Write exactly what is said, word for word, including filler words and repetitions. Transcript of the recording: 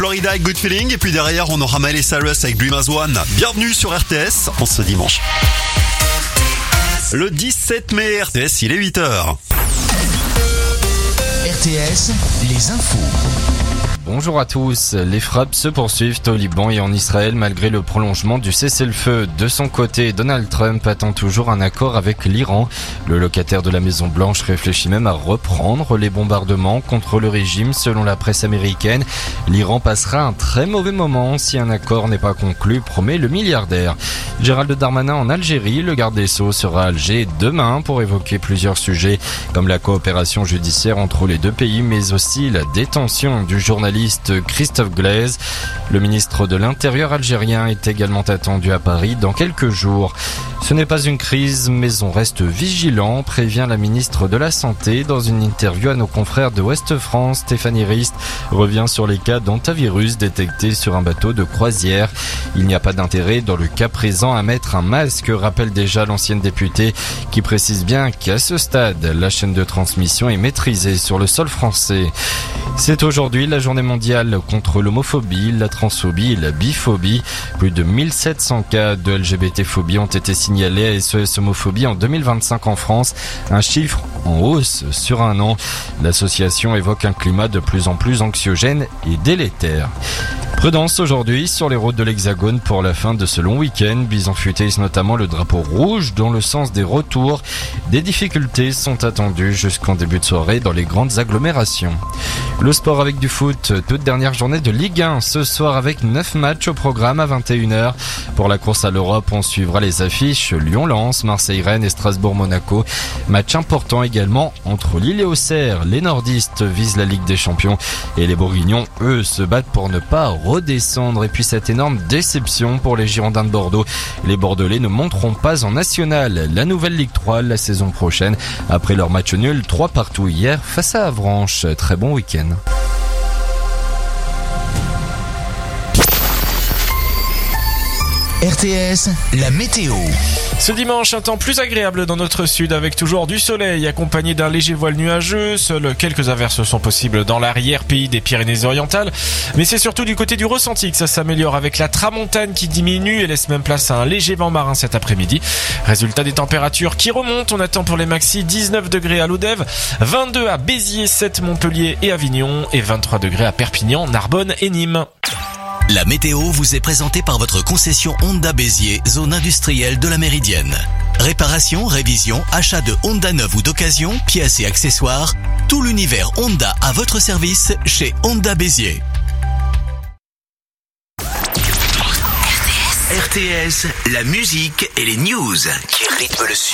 Florida avec Good Feeling, et puis derrière on aura Miley Cyrus avec Dream As One. Bienvenue sur R T S en ce dimanche. Le dix-sept mai, R T S, il est huit heures. R T S, les infos. Bonjour à tous. Les frappes se poursuivent au Liban et en Israël malgré le prolongement du cessez-le-feu. De son côté, Donald Trump attend toujours un accord avec l'Iran. Le locataire de la Maison Blanche réfléchit même à reprendre les bombardements contre le régime selon la presse américaine. L'Iran passera un très mauvais moment si un accord n'est pas conclu, promet le milliardaire. Gérald Darmanin en Algérie, le garde des Sceaux sera à Alger demain pour évoquer plusieurs sujets comme la coopération judiciaire entre les deux pays mais aussi la détention du journaliste Christophe Glaise. Le ministre de l'Intérieur algérien est également attendu à Paris dans quelques jours. Ce n'est pas une crise, mais on reste vigilant, prévient la ministre de la Santé dans une interview à nos confrères de Ouest France. Stéphanie Rist revient sur les cas d'hantavirus détectés sur un bateau de croisière. Il n'y a pas d'intérêt dans le cas présent à mettre un masque, rappelle déjà l'ancienne députée qui précise bien qu'à ce stade, la chaîne de transmission est maîtrisée sur le sol français. C'est aujourd'hui la journée mondiale contre l'homophobie, la transphobie et la biphobie. Plus de mille sept cents cas de L G B T-phobie ont été signalés à S O S Homophobie en deux mille vingt-cinq en France, un chiffre en hausse sur un an. L'association évoque un climat de plus en plus anxiogène et délétère. Prudence aujourd'hui sur les routes de l'Hexagone pour la fin de ce long week-end. Bison futé notamment le drapeau rouge dans le sens des retours. Des difficultés sont attendues jusqu'en début de soirée dans les grandes agglomérations. Le sport avec du foot, toute dernière journée de Ligue un ce soir avec neuf matchs au programme à vingt et une heures. Pour la course à l'Europe, on suivra les affiches Lyon-Lens, Marseille-Rennes et Strasbourg-Monaco. Match important également entre Lille et Auxerre. Les nordistes visent la Ligue des Champions et les bourguignons, eux, se battent pour ne pas redescendre. Et puis cette énorme déception pour les Girondins de Bordeaux. Les Bordelais ne monteront pas en national la nouvelle Ligue trois la saison prochaine après leur match nul trois partout hier face à Avranches. Très bon week-end. R T S, la météo. Ce dimanche, un temps plus agréable dans notre sud avec toujours du soleil accompagné d'un léger voile nuageux. Seules quelques averses sont possibles dans l'arrière-pays des Pyrénées-Orientales. Mais c'est surtout du côté du ressenti que ça s'améliore avec la tramontane qui diminue et laisse même place à un léger vent marin cet après-midi. Résultat des températures qui remontent. On attend pour les maxi dix-neuf degrés à Lodève, vingt-deux à Béziers, sept Montpellier et Avignon et vingt-trois degrés à Perpignan, Narbonne et Nîmes. La météo vous est présentée par votre concession Honda Béziers, zone industrielle de la Méridienne. Réparation, révision, achat de Honda neuf ou d'occasion, pièces et accessoires, tout l'univers Honda à votre service chez Honda Béziers. R T S, la musique et les news qui rythment le sud.